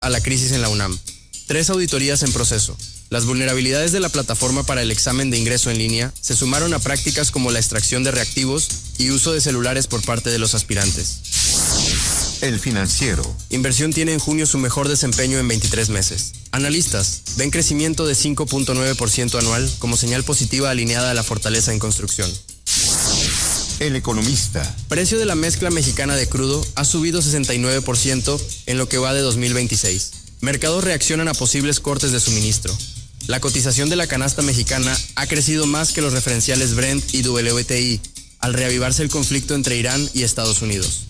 a la crisis en la UNAM. 3 auditorías en proceso. Las vulnerabilidades de la plataforma para el examen de ingreso en línea se sumaron a prácticas como la extracción de reactivos y uso de celulares por parte de los aspirantes. El Financiero. Inversión tiene en junio su mejor desempeño en 23 meses. Analistas ven crecimiento de 5.9% anual como señal positiva alineada a la fortaleza en construcción. El Economista. Precio de la mezcla mexicana de crudo ha subido 69% en lo que va de 2026. Mercados reaccionan a posibles cortes de suministro. La cotización de la canasta mexicana ha crecido más que los referenciales Brent y WTI al reavivarse el conflicto entre Irán y Estados Unidos.